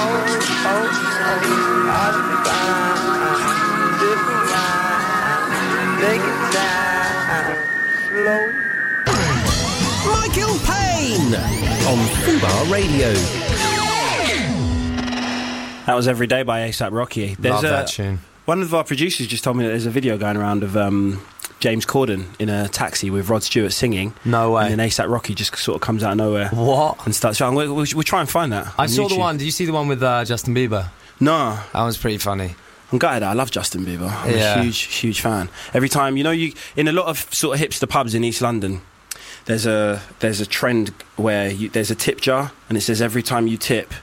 Michael Payne on Fubar Radio. That was Every Day by A$AP Rocky. Love that tune. One of our producers just told me that there's a video going around of James Corden in a taxi with Rod Stewart singing. No way. And then A$AP Rocky just sort of comes out of nowhere. What? And starts shouting. We'll try and find that. I saw YouTube. the one. Did you see the one with Justin Bieber? No. That was pretty funny. I'm gutted. I love Justin Bieber. I'm a huge fan. Every time, you in a lot of sort of hipster pubs in East London, there's a trend where there's a tip jar and it says every time you tip,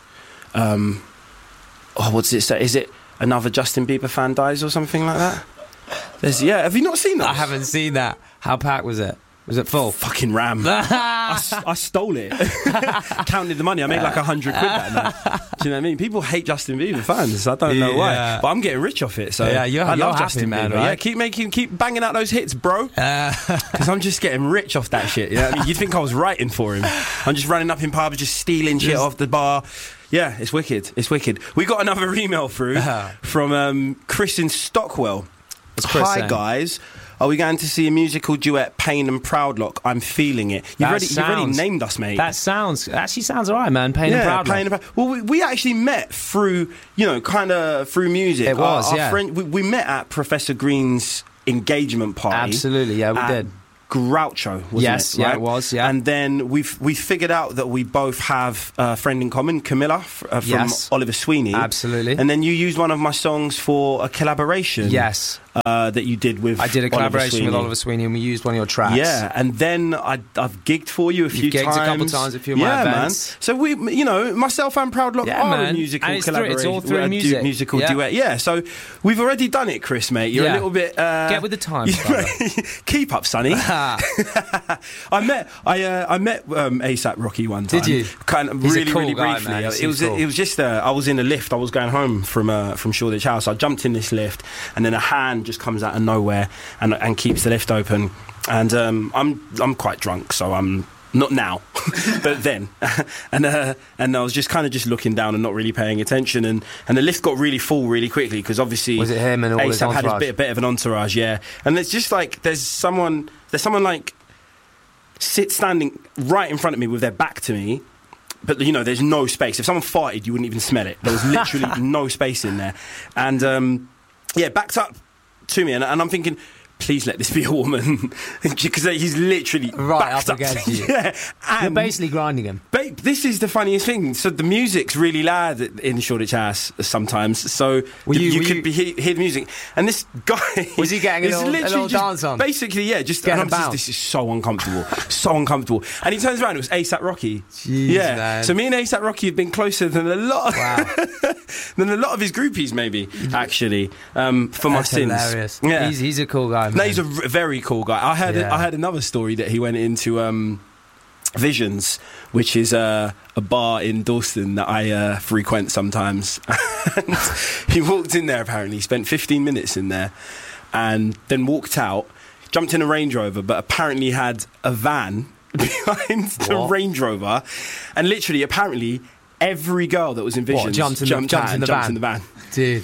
what does it say? Is it another Justin Bieber fan dies or something like that? Have you not seen that? I haven't seen that. How packed was it? Was it full? Fucking ram. I stole it. Counted the money. I made like 100 quid that night. Do you know what I mean? People hate Justin Bieber fans. I don't know why. But I'm getting rich off it. So I love Justin Bieber. Right? Yeah, keep banging out those hits, bro. Because I'm just getting rich off that shit. You know what I mean? You'd think I was writing for him. I'm just running up in pubs, just stealing shit off the bar. Yeah, it's wicked. It's wicked. We got another email through from Chris in Stockwell. Hi, guys. Are we going to see a musical duet, Payne and Proudlock? I'm feeling it. You've already named us, mate. That actually sounds all right, man. Payne and Proudlock. Well, we actually met through, kind of through music. It was, our friend, we met at Professor Green's engagement party. Absolutely, yeah, we did. Groucho, wasn't yes, it? Right? Yeah, it was, yeah. And then we figured out that we both have a friend in common, Camilla, from Oliver Sweeney. Absolutely. And then you used one of my songs for a collaboration. Yes. That you did with I did a collaboration with Oliver Sweeney and we used one of your tracks. Yeah, and then I've gigged for you a few times. You've gigged a couple times at a few of my events. Man. So we, myself and Proudlock are a musical collaboration. It's all through music. Musical duet. Yeah, so we've already done it, Chris, mate. You're a little bit... Get with the times, Keep up, Sonny. I met A$AP Rocky one time. Did you? Kind of He's really, a cool really guy, briefly. man. It was just I was in a lift. I was going home from Shoreditch House. I jumped in this lift, and then a hand just comes out of nowhere and keeps the lift open. And I'm quite drunk, so I'm not now, but then, and I was just kind of just looking down and not really paying attention, and the lift got really full really quickly because obviously was it him and all his entourage? had a bit of an entourage, yeah. And it's just like there's someone like standing right in front of me with their back to me. But, there's no space. If someone farted, you wouldn't even smell it. There was literally no space in there. And, backed up to me. And I'm thinking, please let this be a woman. Because he's literally right backed up against you. Yeah. You're basically grinding him. This is the funniest thing. So the music's really loud in Shoreditch House sometimes. So you could hear the music. And this guy... Was he getting a little dance on? Basically, yeah. This is so uncomfortable. So uncomfortable. And he turns around, it was A$AP Rocky. Jeez, man. So me and A$AP Rocky have been closer than a lot of his groupies, maybe, actually, for my sins. That's hilarious. Yeah. He's a cool guy, man. No, he's a very cool guy. I had another story that he went into Visions, which is a bar in Dalston that I frequent sometimes. And he walked in there, apparently, spent 15 minutes in there, and then walked out, jumped in a Range Rover, but apparently had a van behind the Range Rover, and literally, apparently, every girl that was in Visions jumped in the van. Dude.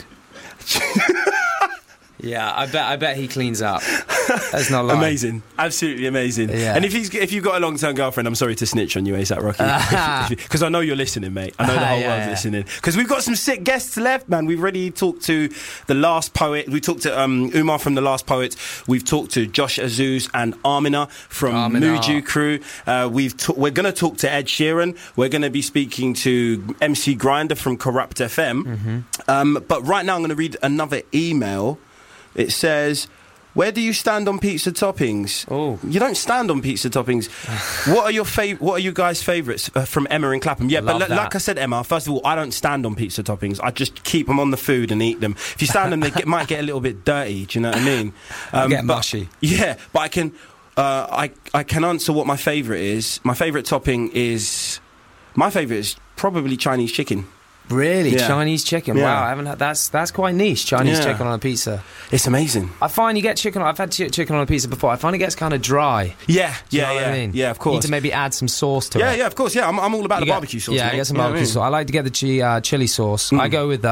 Yeah, I bet he cleans up. That's not lying. Amazing, absolutely amazing. Yeah. And if you've got a long-term girlfriend, I'm sorry to snitch on you, A$AP Rocky, because I know you're listening, mate. I know the whole world's listening. Because we've got some sick guests left, man. We've already talked to The Last Poet. We talked to Umar from The Last Poet. We've talked to Josh Azuz and Amina from Muju Crew. We're going to talk to Ed Sheeran. We're going to be speaking to MC Grinder from Corrupt FM. Mm-hmm. But right now, I'm going to read another email. It says, where do you stand on pizza toppings? Oh, you don't stand on pizza toppings. What are you guys' favourites? From Emma in Clapham. Yeah, but like I said, Emma, first of all, I don't stand on pizza toppings. I just keep them on the food and eat them. If you stand them, might get a little bit dirty. Do you know what I mean? Get mushy. Yeah, but I can. I can answer what my favourite is. My favourite topping is probably Chinese chicken. Really? Yeah. Chinese chicken? Yeah. Wow, I haven't had that's quite niche. Chinese chicken on a pizza. It's amazing. I find you get chicken. I've had chicken on a pizza before. I find it gets kind of dry. Yeah, Do you know what I mean? Yeah, of You course. need to maybe add some sauce to it. Yeah, of course. Yeah, I'm all about the barbecue sauce. Yeah, mate. I get some You know what barbecue I sauce. I like to get the chili sauce. I go with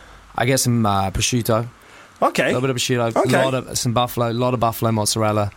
I get some prosciutto. mean? Okay. A little bit of prosciutto. Okay. Some buffalo. A lot of buffalo mozzarella.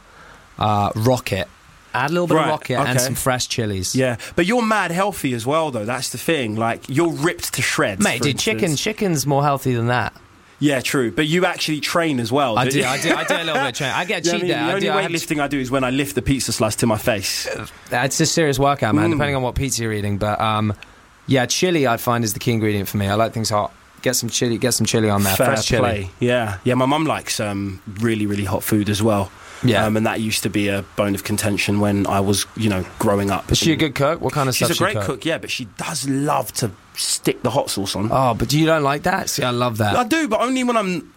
Rocket. Add a little bit of rocket and some fresh chilies. Yeah, but you're mad healthy as well, though. That's the thing. Like, you're ripped to shreds. Mate, for dude, instance. chicken's more healthy than that. Yeah, true. But you actually train as well. I don't do you? a little bit of training. I get You know cheat what I mean? day. The only weightlifting I do is when I lift the pizza slice to my face. It's a serious workout, man, depending on what pizza you're eating. But yeah, chili I find is the key ingredient for me. I like things hot. Get some chili on there. Fair Fresh chili. play. Yeah. My mum likes really, really hot food as well. Yeah. And that used to be a bone of contention when I was, growing up. Is she a good cook? What kind of She's stuff a great cook, yeah, but she does love to stick the hot sauce on. Oh, but you don't like that? See, I love that. I do, but only when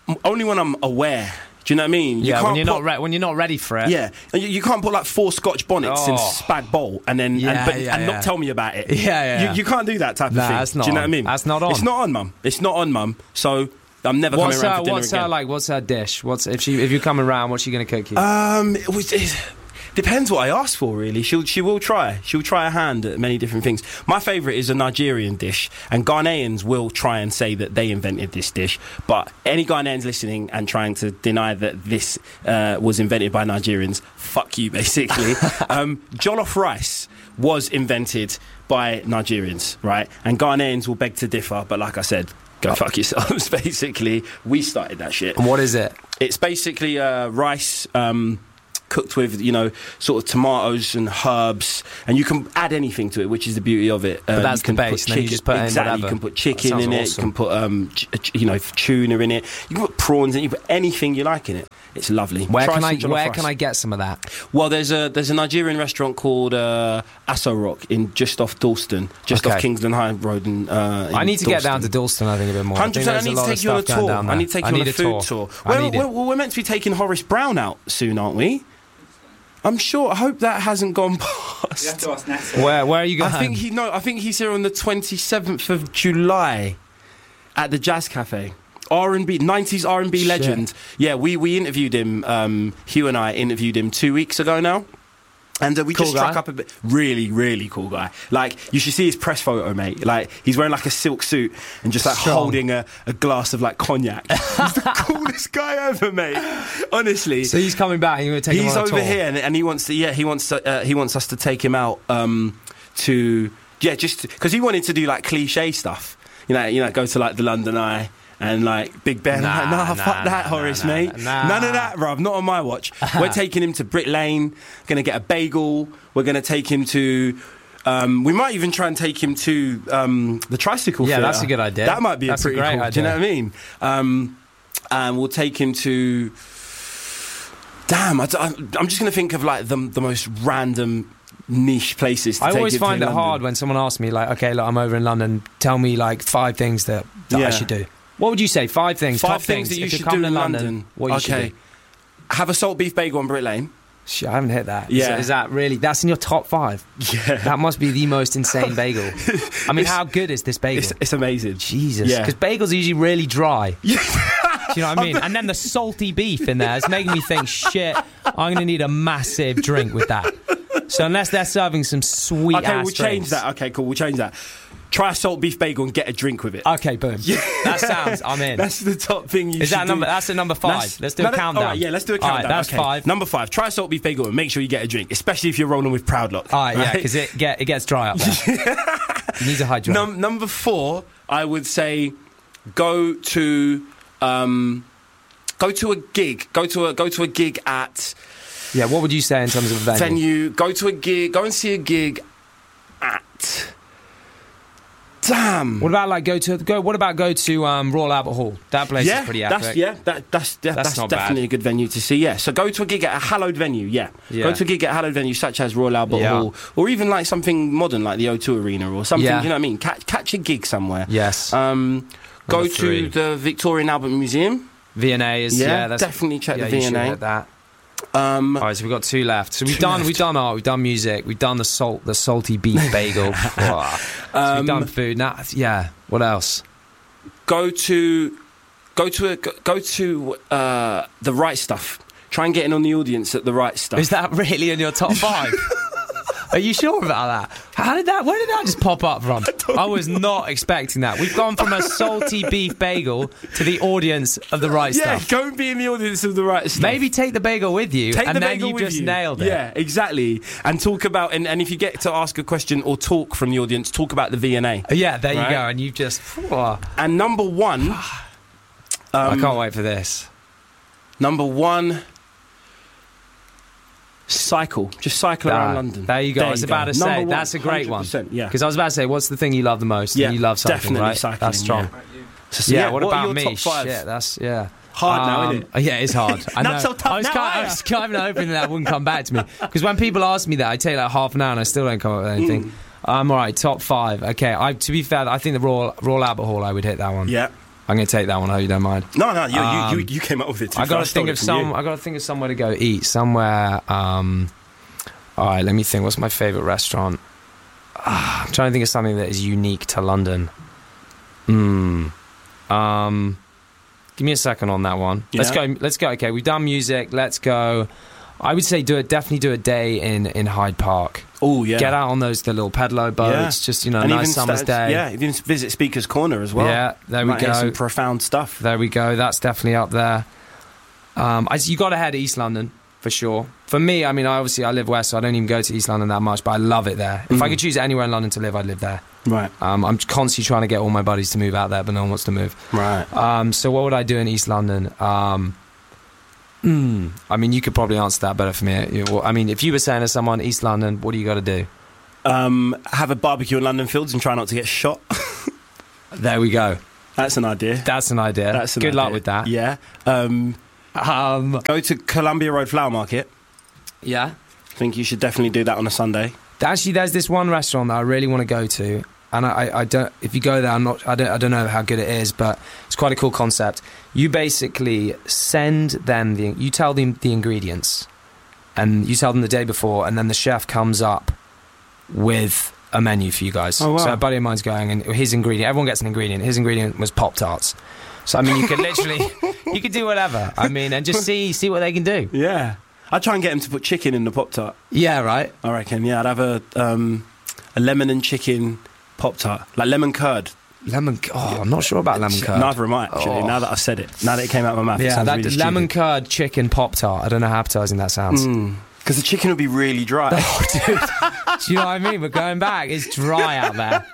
I'm aware. Do you know what I mean? Yeah, when you're not ready for it. Yeah, and you can't put like 4 Scotch bonnets in a spag bowl and then not tell me about it. Yeah. You can't do that type of thing. That's not do you know on. what I mean? That's not on. It's not on, mum. It's not on, mum. So I'm never coming around for dinner again. What's her dish? If you're coming around, what's she going to cook you? It depends what I ask for, really. She will try. She'll try a hand at many different things. My favourite is a Nigerian dish, and Ghanaians will try and say that they invented this dish. But any Ghanaians listening and trying to deny that this was invented by Nigerians, fuck you, basically. Jollof rice was invented by Nigerians, right? And Ghanaians will beg to differ, but like I said, go fuck yourselves, basically. We started that shit. And what is it? It's basically rice cooked with, sort of tomatoes and herbs, and you can add anything to it, which is the beauty of it. But that's you can the base, put and then you just put exactly. in You whatever. can put chicken in it. Awesome. You can put tuna in it. You can put prawns in it. You can put anything you like in it. It's lovely. Where Try can some jollof rice. I get some of that? Well, there's a Nigerian restaurant called Asso Rock just off Dalston, off Kingsland High Road. I need to get down to Dalston, I think, a bit more. 100%. I need to take you on a tour. I need to take you on a food tour. We're meant to be taking Horace Brown out soon, aren't we? I'm sure. I hope that hasn't gone past. You have to ask Nessa. Where are you going? I think he's here on the 27th of July at the Jazz Cafe. R&B, 90s R&B legend. Yeah, we interviewed him. Hugh and I interviewed him 2 weeks ago now. And we Cool just struck guy. up a bit. Really, really cool guy. Like, you should see his press photo, mate. Like, he's wearing like a silk suit and just like Strong. holding a glass of like cognac. He's the coolest guy ever, mate. Honestly. So he's coming back. And you're going to take him He's on a over tour. here, and he wants to. Yeah, he wants us to take him out just because he wanted to do like cliche stuff. You know, go to like the London Eye and like Big Ben. I'm like, fuck that, Horace, mate. None of that, bruv. Not on my watch. We're taking him to Brick Lane. Going to get a bagel. We're going to take him to. We might even try and take him to the Tricycle Theatre. Yeah, that's a good idea. That might be That's a pretty a great cool. idea. Do you know what I mean? And we'll take him to. Damn, I'm just going to think of like the most random niche places to I take always him to find it London. hard when someone asks me, like, okay, look, I'm over in London, tell me like 5 things that I Yeah. should do. What would you say? 5 things, top Five things that you if should you're coming do in to London. What you should do? Have a salt beef bagel on Brick Lane. Shit, I haven't hit that. Yeah. Is that really, that's in your top 5? Yeah. That must be the most insane bagel. I mean, how good is this bagel? It's amazing. Jesus. Yeah. Because bagels are usually really dry. Yeah. Do you know what I mean? And then the salty beef in there is making me think, shit, I'm going to need a massive drink with that. So unless they're serving some sweet Okay, ass we'll change drinks. that. Okay, cool. We'll change that. Try a salt beef bagel and get a drink with it. Okay, boom. That sounds, I'm in. That's the top thing you Is should that do. number? That's a number 5. Let's do a countdown. All right, yeah, let's do a All right, countdown. that's okay. 5. Number 5. Try a salt beef bagel and make sure you get a drink, especially if you're rolling with Proudlock. All right, yeah, because it gets dry up there. You need to hydrate. Number 4, I would say, go to a gig. Go to a gig at Yeah, what would you say in terms of a venue? Go to a gig. Go and see a gig at. Damn. What about like go to Royal Albert Hall? That place is pretty epic. That's not definitely bad. a good venue to see. Yeah, so go to a gig at a hallowed venue. Yeah, Yeah. go to a gig at a hallowed venue such as Royal Albert Yeah. Hall, or even like something modern like the O2 Arena or something. Yeah. You know what I mean? Catch a gig somewhere. Yes. Go Number 3. to the Victoria and Albert Museum. V&A is Yeah, that's definitely check the you should V&A. hit that. All right, so we've got 2 left. So we've done art, we've done music, we've done the salty beef bagel. So we've done food. Now, yeah. What else? Go to the Right Stuff. Try and get in on the audience at the Right Stuff. Is that really in your top 5? Are you sure about that? Where did that just pop up from? I was not expecting that. We've gone from a salty beef bagel to the audience of the Right Stuff. Yeah, go and be in the audience of the Right Stuff. Maybe take the bagel with you, and then you just nailed it. Yeah, exactly. And talk about, and if you get to ask a question or talk from the audience, talk about the V&A. Yeah, there you go. And you've just... And number 1... I can't wait for this. Number 1... Cycle. Just cycle around London. There you go. I was about to say, that's a great one. Yeah. Because I was about to say, what's the thing you love the most? Yeah, you love cycling, definitely right? cycling. That's strong. Yeah, what about are your me? top 5? Shit, that's, yeah. Hard now, isn't it? Yeah, it's hard. I know. Not so tough I was kind of hoping that wouldn't come back to me. Because when people ask me that, I take like half an hour and I still don't come up with anything. All right, top 5. Okay, to be fair, I think the Royal Albert Hall, I would hit that one. Yeah. I'm going to take that one. I hope you don't mind. No, you came up with it. I got to think of somewhere to go eat. Somewhere. All right, let me think. What's my favourite restaurant? I'm trying to think of something that is unique to London. Give me a second on that one. Yeah. Let's go. Okay, we've done music. Let's go. I would say definitely do a day in Hyde Park. Oh, yeah. Get out on the little pedalo boats. Just, and nice summer's day. Yeah, you can visit Speaker's Corner as well. Yeah, there we go. Some profound stuff. There we go. That's definitely up there. You got to head to East London. For sure. For me, I mean, I live west, so I don't even go to East London that much, but I love it there. If I could choose anywhere in London to live, I'd live there. Right. I'm constantly trying to get all my buddies to move out there, but no one wants to move. Right. So what would I do in East London? I mean, you could probably answer that better for me. I mean, if you were saying to someone, East London, what do you got to do? Have a barbecue in London Fields and try not to get shot. There we go. That's an idea. Good luck with that. Yeah. Go to Columbia Road Flower Market. Yeah. I think you should definitely do that on a Sunday. Actually, there's this one restaurant that I really want to go to, and I don't. If you go there, I don't know how good it is, but it's quite a cool concept. You basically send them you tell them the ingredients, and you tell them the day before, and then the chef comes up with a menu for you guys. Oh, wow. So a buddy of mine's going, and his ingredient. Everyone gets an ingredient. His ingredient was Pop-Tarts. So I mean, you could literally, you could do whatever. I mean, and just see what they can do. Yeah, I'd try and get him to put chicken in the Pop-Tart. Yeah, right. I reckon. Yeah, I'd have a lemon and chicken Pop-Tart, like lemon curd. I'm not sure about lemon curd. Neither am I, actually. Now that I said it, now that it came out of my mouth, yeah, it sounds that really lemon stupid. curd chicken Pop-Tart. I don't know how appetising that sounds. Because the chicken would be really dry. Oh, dude. Do you know what I mean? We're going back. It's dry out there.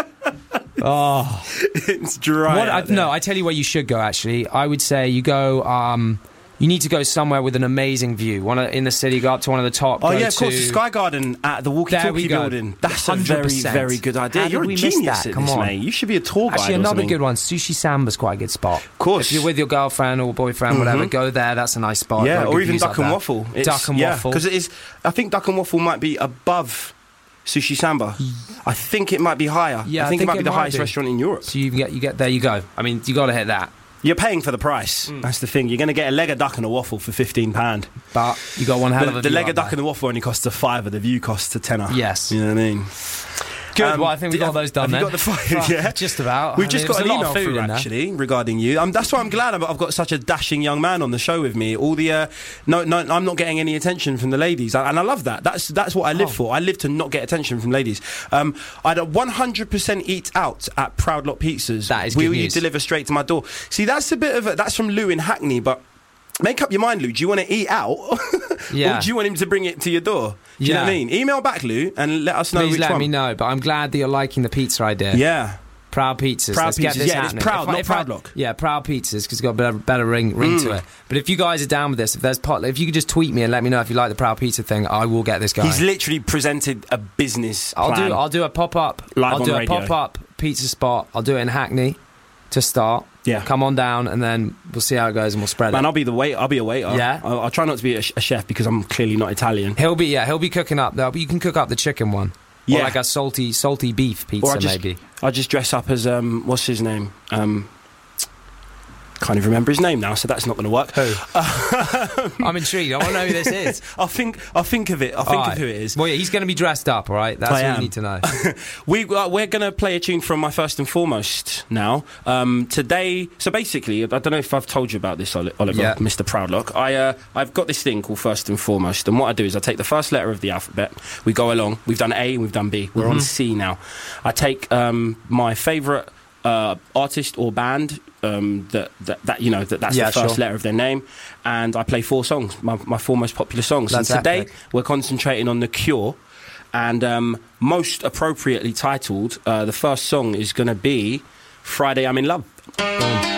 Oh, it's dry. Out there. No, I tell you where you should go. Actually, I would say you go. You need to go somewhere with an amazing view. In the city, go up to one of the top. Oh yeah, of course, the Sky Garden at the Walkie-Talkie building. That's 100%. A very, very good idea. You're a genius at this, mate. You should be a tour guide. Actually, another good one. Sushi Samba's quite a good spot. Of course. If you're with your girlfriend or boyfriend, whatever, go there. That's a nice spot. Yeah, or even Duck and Waffle. Duck and Waffle. Because it is. I think Duck and Waffle might be above Sushi Samba. I think it might be higher. Yeah, I think it might be the highest restaurant in Europe. So you get there. You go. I mean, you got to hit that. You're paying for the price. That's the thing. You're going to get a leg of duck and a waffle for £15. But you got one hell of a view. The leg of duck and the waffle only costs a £5. The view costs a £10. Yes. You know what I mean? Good. Well, I think we got those done. Have you got the five? Yeah, just about. We've just got an email through actually regarding you. That's why I'm glad I've got such a dashing young man on the show with me. All the no, I'm not getting any attention from the ladies, and I love that. That's what I live for. I live to not get attention from ladies. I'd 100% eat out at Proud Lot Pizzas. That is Will good you news. deliver straight to my door? See, that's a bit of that's from Lou in Hackney, but. Make up your mind, Lou. Do you want to eat out? Yeah. Or do you want him to bring it to your door? Do you know what I mean? Email back, Lou, and let us know Please which let one. me know, but I'm glad that you're liking the pizza idea. Yeah. Proud Pizzas. Proud Let's get Pizzas, this yeah, happening. it's Proud, not Proudlock. Yeah, Proud Pizzas, because it's got a better ring to it. But if you guys are down with this, if you could just tweet me and let me know if you like the Proud Pizza thing, I will get this guy. He's literally presented a business plan. I'll do a pop-up. Live I'll do on a radio. pop-up pizza spot. I'll do it in Hackney to start. Yeah. Come on down, and then we'll see how it goes, and we'll spread Man, it. I'll be a waiter. Yeah. I'll try not to be a chef because I'm clearly not Italian. He'll be cooking up though. But you can cook up the chicken one. Or Yeah. like a salty beef pizza, Or maybe. I just dress up as what's his name? Can't can't even remember his name now, so that's not going to work. Who? I'm intrigued. I want to know who this is. I'll think of it. I'll think of who it is. Well, yeah, he's going to be dressed up, all right? That's what we need to know. We're going to play a tune from my First and Foremost now. Today, so basically, I don't know if I've told you about this, Oliver, Mr. Proudlock. I've got this thing called First and Foremost, and what I do is I take the first letter of the alphabet, we go along, we've done A and we've done B, we're on C now. I take my favourite artist or band that's the first letter of their name, and I play 4 songs, my 4 most popular songs. That's and today epic. we're concentrating on The Cure, and most appropriately titled, the first song is going to be Friday I'm in Love. Boom.